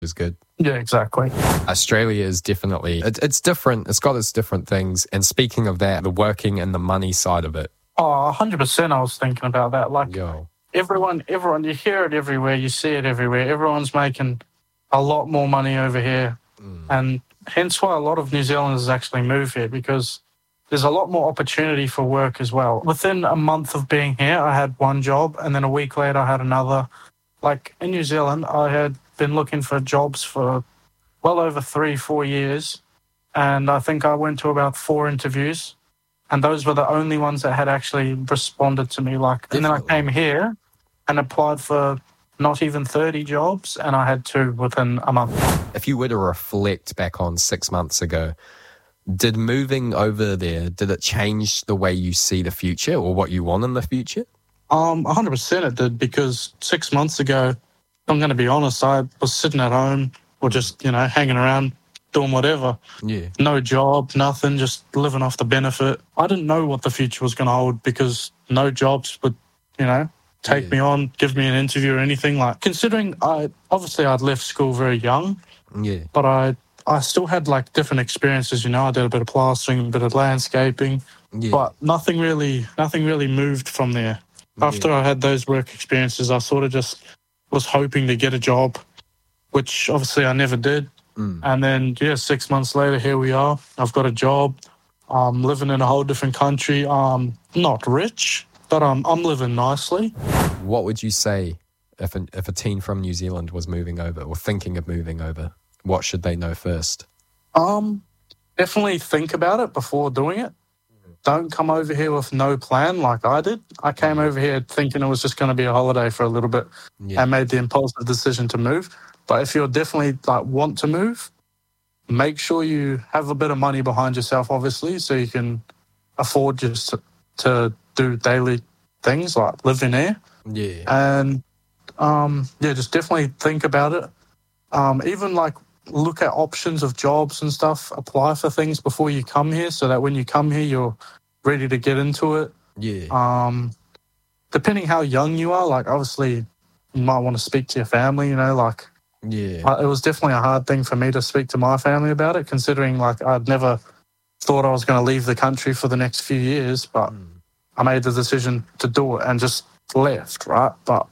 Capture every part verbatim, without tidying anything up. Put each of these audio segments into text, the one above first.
is good. Yeah, exactly. Australia is definitely, it, it's different. It's got its different things. And speaking of that, the working and the money side of it. Oh, one hundred percent I was thinking about that. Like, Yo. everyone, everyone, you hear it everywhere, you see it everywhere. Everyone's making a lot more money over here. Mm. And hence why a lot of New Zealanders actually move here, because there's a lot more opportunity for work as well. Within a month of being here, I had one job, and then a week later I had another. Like, in New Zealand, I had been looking for jobs for well over three, four years, and I think I went to about four interviews, and those were the only ones that had actually responded to me. Like, Definitely. And then I came here and applied for not even thirty jobs, and I had two within a month. If you were to reflect back on six months ago, did moving over there, did it change the way you see the future or what you want in the future? Um, one hundred percent it did, because six months ago, I'm going to be honest, I was sitting at home or just, you know, hanging around, doing whatever. Yeah. No job, nothing, just living off the benefit. I didn't know what the future was going to hold, because no jobs would, you know, take yeah. me on, give me an interview or anything. Like, considering I, obviously I'd left school very young, yeah, but I I still had like different experiences, you know. I did a bit of plastering, a bit of landscaping, yeah. but nothing really, nothing really moved from there. After yeah. I had those work experiences, I sort of just was hoping to get a job, which obviously I never did. Mm. And then, yeah, six months later, here we are. I've got a job. I'm living in a whole different country. I'm not rich, but I'm, I'm living nicely. What would you say if a, if a teen from New Zealand was moving over or thinking of moving over? What should they know first? Um, definitely think about it before doing it. Don't come over here with no plan like I did. I came over here thinking it was just going to be a holiday for a little bit yeah. and made the impulsive decision to move. But if you're definitely like want to move, make sure you have a bit of money behind yourself, obviously, so you can afford just to, to do daily things like live in air. Yeah. And, um, yeah, just definitely think about it. Um, even like look at options of jobs and stuff, apply for things before you come here so that when you come here, you're ready to get into it. Yeah. Um, depending how young you are, like obviously you might want to speak to your family, you know, like yeah. I, it was definitely a hard thing for me to speak to my family about it, considering like I'd never thought I was going to leave the country for the next few years, but mm. I made the decision to do it and just left, right? But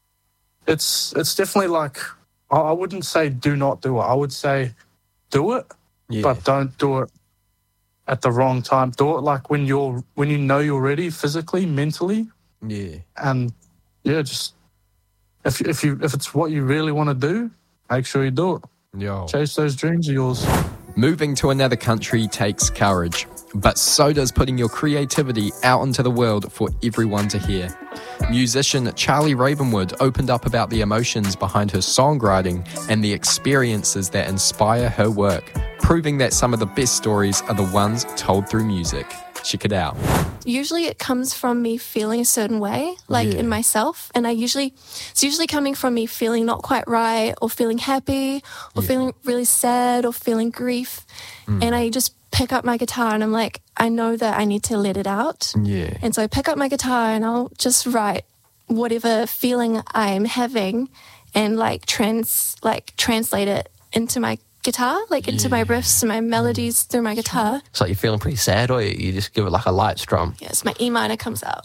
it's it's definitely like, I wouldn't say do not do it. I would say do it, yeah. but don't do it at the wrong time. Do it like when you're when you know you're ready physically, mentally. Yeah. And yeah, just if if you if it's what you really want to do, make sure you do it. Yo. Chase those dreams of yours. Moving to another country takes courage, but so does putting your creativity out into the world for everyone to hear. Musician Charlie Ravenwood opened up about the emotions behind her songwriting and the experiences that inspire her work, proving that some of the best stories are the ones told through music. Check it out. Usually it comes from me feeling a certain way, like yeah. in myself. And I usually, it's usually coming from me feeling not quite right or feeling happy or yeah. feeling really sad or feeling grief. Mm. And I just pick up my guitar and I'm like, I know that I need to let it out. Yeah. And so I pick up my guitar and I'll just write whatever feeling I'm having and like trans, like translate it into my guitar, like into yeah. my riffs and my melodies through my guitar. It's like you're feeling pretty sad, or you just give it like a light strum. Yes, my E minor comes out.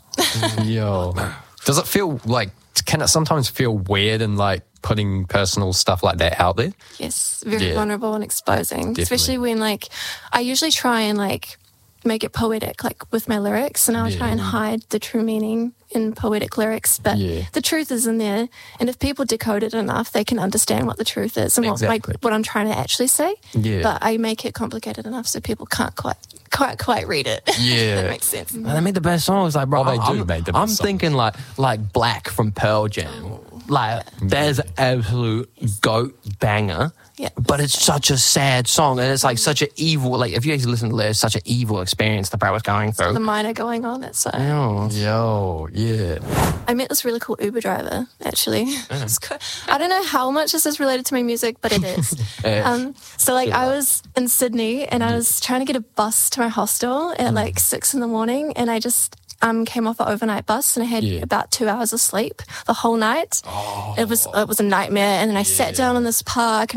Yo. Does it feel like, can it sometimes feel weird and like putting personal stuff like that out there? Yes, very yeah. vulnerable and exposing. Definitely. Especially when like, I usually try and like make it poetic, like with my lyrics, and I'll yeah. try and hide the true meaning in poetic lyrics, but yeah. the truth is in there, and if people decode it enough, they can understand what the truth is and exactly. what, like, what I'm trying to actually say. Yeah. But I make it complicated enough so people can't quite quite quite read it. Yeah. That makes sense. And they made the best songs, like bro. Oh, they I'm, do make the best I'm songs. thinking like like Black from Pearl Jam. Oh, like yeah. there's an absolute goat banger. Yeah. But it's such a sad song, and it's like such an evil, like if you actually listen to it, it's such an evil experience the bro was going through. The minor going on, that's so. Yo, Yo, yeah. I met this really cool Uber driver, actually. Yeah. I don't know how much this is related to my music, but it is. yeah. um, so, like, I was in Sydney, and I was trying to get a bus to my hostel at, like, six in the morning, and I just um, came off an overnight bus, and I had yeah. about two hours of sleep the whole night. Oh. It was it was a nightmare, and then I yeah. sat down in this park, and